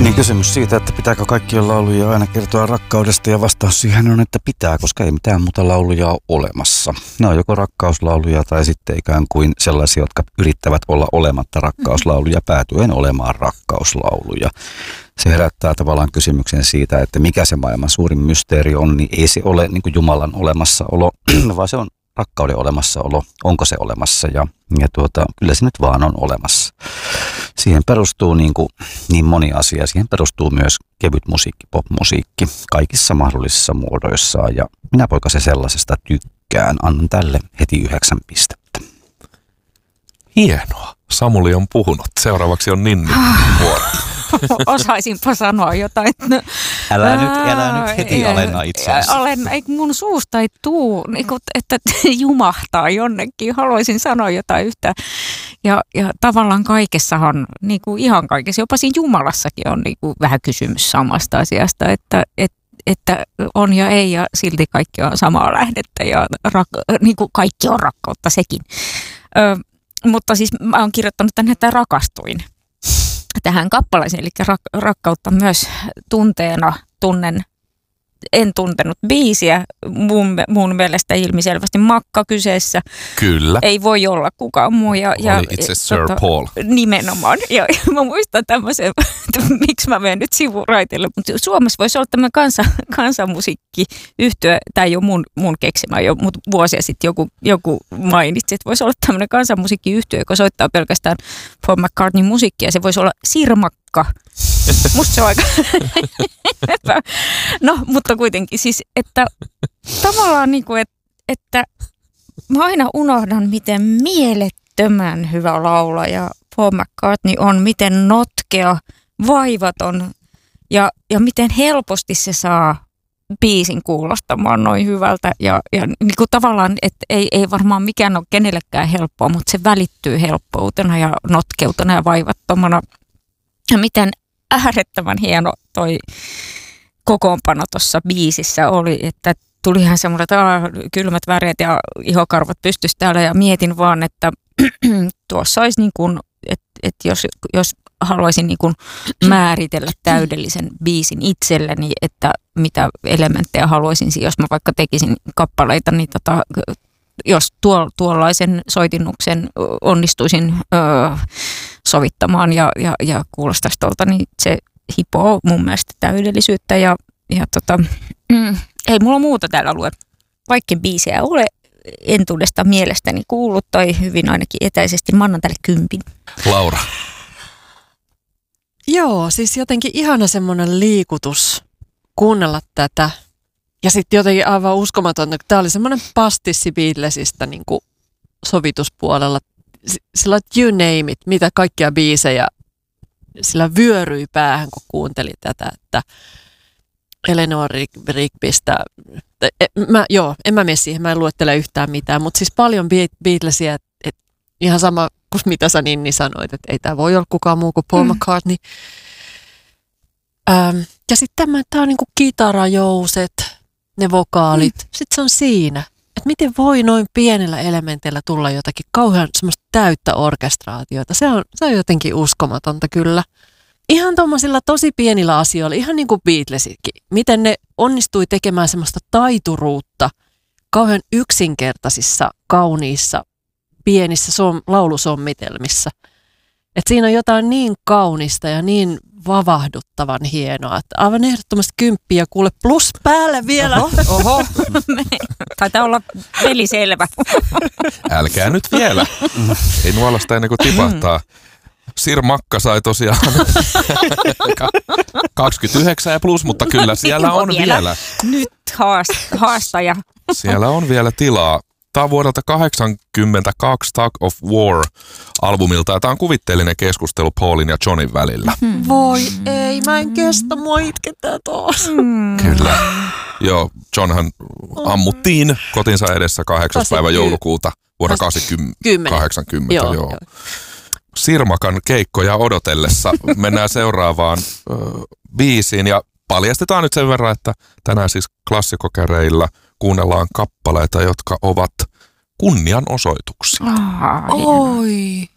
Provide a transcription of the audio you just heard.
Niin kysymys siitä, että pitääkö kaikkien lauluja aina kertoa rakkaudesta, ja vastaus siihen on, että pitää, koska ei mitään muuta lauluja ole olemassa. Ne on joko rakkauslauluja tai sitten ikään kuin sellaisia, jotka yrittävät olla olematta rakkauslauluja päätyen olemaan rakkauslauluja. Se herättää tavallaan kysymyksen siitä, että mikä se maailman suurin mysteeri on, niin ei se ole niin kuin Jumalan olemassaolo, vaan se on rakkauden olemassaolo, onko se olemassa, ja kyllä se nyt vaan on olemassa. Siihen perustuu niin moni asia, siihen perustuu myös kevyt musiikki, popmusiikki, kaikissa mahdollisissa muodoissaan, ja minä poikasen sellaisesta tykkään, annan tälle heti 9 pistettä. Hienoa, Samuli on puhunut, seuraavaksi on Ninni vuoro. Osaisinpa sanoa jotain. Älä nyt heti alenna itseäsi. Mun suusta ei tuu, että jumahtaa jonnekin. Haluaisin sanoa jotain yhtä. Ja tavallaan kaikessahan, ihan kaikessa, jopa siinä Jumalassakin on vähän kysymys samasta asiasta, että on ja ei ja silti kaikki on samaa lähdettä ja kaikki on rakkautta sekin. Mutta siis mä oon kirjoittanut tänne, että rakastuin tähän kappaleeseen, eli rakkautta myös tunteena en tuntenut biisiä, mun mielestä ilmiselvästi Makka kyseessä. Kyllä. Ei voi olla kukaan muu. Oli itse Sir Paul. Nimenomaan. Ja mä muistan tämmöisen, miksi mä menen nyt sivuraitille, mutta Suomessa voisi olla tämmöinen kansanmusiikkiyhtye, tämä ei ole mun keksimä jo, mutta vuosia sitten joku mainitsi, että voisi olla tämmöinen kansanmusiikkiyhtye, joka soittaa pelkästään Paul McCartneyn musiikkia, se voisi olla Sirmakka. Musta se on aika... No, mutta kuitenkin siis, että tavallaan että mä aina unohdan, miten mielettömän hyvä laulaja Paul McCartney on, miten notkea, vaivaton ja miten helposti se saa biisin kuulostamaan noin hyvältä ja tavallaan, että ei varmaan mikään ole kenellekään helppoa, mutta se välittyy helppoutena ja notkeutena ja vaivattomana. Ja miten äärettömän hieno toi kokoonpano tuossa biisissä oli, että tuli ihan semmoinen, että kylmät väreet ja ihokarvat pystyisi täällä ja mietin vaan, että tuossa olisi niin kuin, että jos haluaisin niin kuin määritellä täydellisen biisin itselleni, että mitä elementtejä haluaisin, jos mä vaikka tekisin kappaleita, niin jos tuollaisen soitinnuksen onnistuisin sovittamaan ja kuulostaisi tuolta, niin se hipoo mun mielestä täydellisyyttä ei mulla muuta täällä lue. Vaikka biisejä ole entuudesta mielestäni kuullut tai hyvin ainakin etäisesti, mä annan tälle 10. Laura. Joo, siis jotenkin ihana semmoinen liikutus kuunnella tätä. Ja sitten jotenkin aivan uskomatonta, että tämä oli semmoinen pastissi Beatlesista niin kuin sovituspuolella. Sillä you name it, mitä kaikkia biisejä sillä vyöryi päähän, kun kuunteli tätä, että Eleanor Rigbystä. En mä mene siihen, mä en luettele yhtään mitään, mutta siis paljon Beatlesia, että ihan sama kuin mitä sä Ninni sanoit, että ei tämä voi olla kukaan muu kuin Paul McCartney. Ja sitten tämä on niinku kitarajouset, ne vokaalit, sitten se on siinä. Että miten voi noin pienellä elementillä tulla jotakin kauhean semmoista täyttä orkestraatiota. Se on jotenkin uskomatonta kyllä. Ihan tuommoisilla tosi pienillä asioilla, ihan niin kuin Beatlesikin. Miten ne onnistui tekemään semmoista taituruutta kauhean yksinkertaisissa, kauniissa, pienissä laulusommitelmissa. Että siinä on jotain niin kaunista ja niin vavahduttavan hienoa, että aivan ehdottomasti 10 ja kuule plus päälle vielä. Oho. Taitaa olla peli selvä. Älkää nyt vielä. Ei nuolasta ennen kuin tipahtaa. Sir Makka sai tosiaan 29 ja plus, mutta kyllä siellä on vielä. Nyt haastaja. Siellä on vielä tilaa. Tämä on vuodelta 1982 Tug of War-albumilta, ja tämä on kuvitteellinen keskustelu Paulin ja Johnin välillä. Voi ei, mä en kestä, mua itketään taas. Kyllä. Joo, Johnhan ammuttiin kotinsa edessä 8. päivä joulukuuta vuonna 1980. Joo. Sirmakan keikkoja odotellessa mennään seuraavaan biisiin, ja paljastetaan nyt sen verran, että tänään siis klassikokäreillä kuunnellaan kappaleita, jotka ovat kunnianosoituksia. Oi!